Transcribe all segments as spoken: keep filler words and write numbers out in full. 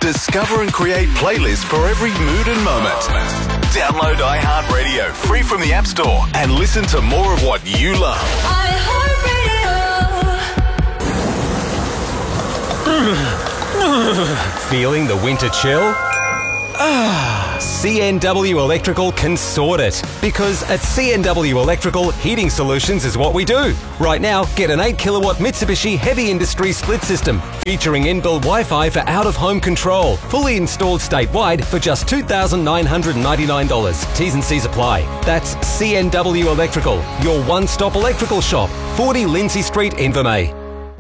Discover and create playlists for every mood and moment. Download iHeartRadio free from the App Store and listen to more of what you love. Feeling the winter chill? Ah, C N W Electrical can sort it. Because at C N W Electrical, heating solutions is what we do. Right now, get an eight kilowatt Mitsubishi Heavy Industry split system featuring inbuilt Wi-Fi for out-of-home control. Fully installed statewide for just two thousand nine hundred ninety-nine dollars. T's and C's apply. That's C N W Electrical, your one-stop electrical shop. forty Lindsay Street, Invermay.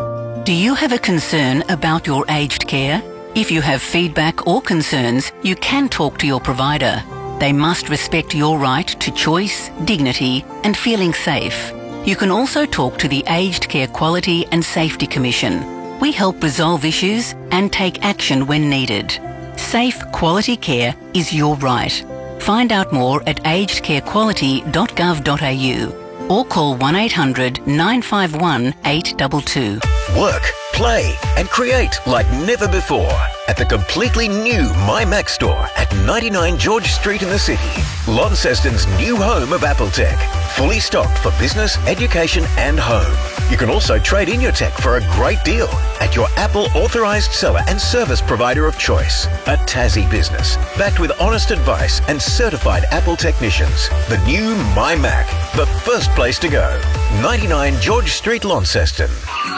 Do you have a concern about your aged care? If you have feedback or concerns, you can talk to your provider. They must respect your right to choice, dignity, and feeling safe. You can also talk to the Aged Care Quality and Safety Commission. We help resolve issues and take action when needed. Safe, quality care is your right. Find out more at aged care quality dot gov dot a u or call one eight hundred nine five one eight two two. Work, play and create like never before at the completely new MyMac store at ninety-nine George Street in the city. Launceston's new home of Apple Tech. Fully stocked for business, education and home. You can also trade in your tech for a great deal at your Apple authorised seller and service provider of choice. A Tassie business, backed with honest advice and certified Apple technicians. The new MyMac, the first place to go. ninety-nine George Street, Launceston.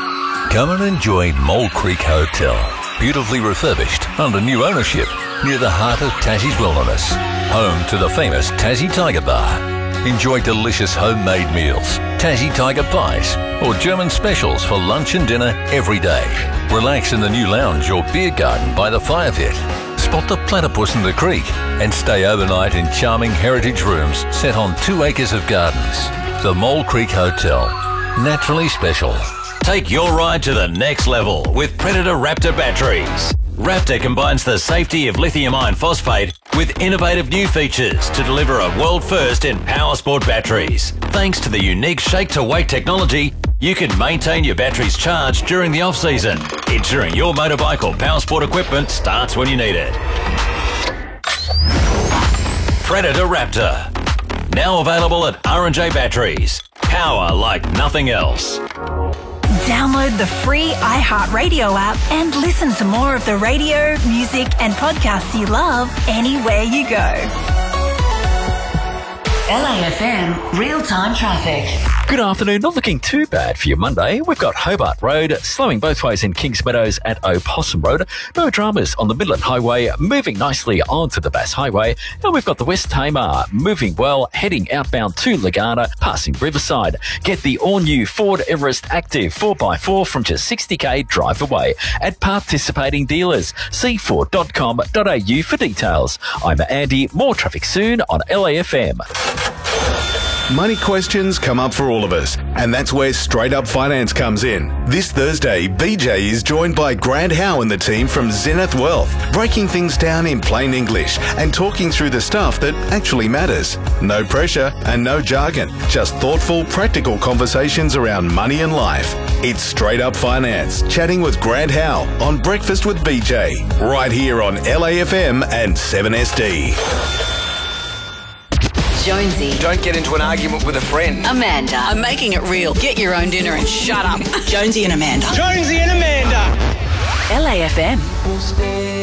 Come and enjoy Mole Creek Hotel. Beautifully refurbished under new ownership near the heart of Tassie's wilderness. Home to the famous Tassie Tiger Bar. Enjoy delicious homemade meals, Tassie Tiger pies, or German specials for lunch and dinner every day. Relax in the new lounge or beer garden by the fire pit. Spot the platypus in the creek and stay overnight in charming heritage rooms set on two acres of gardens. The Mole Creek Hotel. Naturally special. Take your ride to the next level with Predator Raptor batteries. Raptor combines the safety of lithium iron phosphate with innovative new features to deliver a world first in power sport batteries. Thanks to the unique shake-to-weight technology, you can maintain your batteries charged during the off-season, ensuring your motorbike or power sport equipment starts when you need it. Predator Raptor. Now available at R and J Batteries. Power like nothing else. Download the free iHeartRadio app and listen to more of the radio, music and podcasts you love anywhere you go. L A F M real-time traffic. Good afternoon. Not looking too bad for your Monday. We've got Hobart Road slowing both ways in Kings Meadows at Opossum Road. No dramas on the Midland Highway, moving nicely onto the Bass Highway. And we've got the West Tamar moving well, heading outbound to Lagana, passing Riverside. Get the all-new Ford Everest Active four by four from just sixty k drive away at participating dealers. see ford dot com dot a u for details. I'm Andy. More traffic soon on L A F M. Money questions come up for all of us, and that's where Straight Up Finance comes in. This Thursday, B J is joined by Grant Howe and the team from Zenith Wealth, breaking things down in plain English and talking through the stuff that actually matters. No pressure and no jargon, just thoughtful, practical conversations around money and life. It's Straight Up Finance, chatting with Grant Howe on Breakfast with B J, right here on L A F M and seven S D. Jonesy. Don't get into an argument with a friend. Amanda. I'm making it real. Get your own dinner and shut up. Jonesy and Amanda. Jonesy and Amanda. L A F M.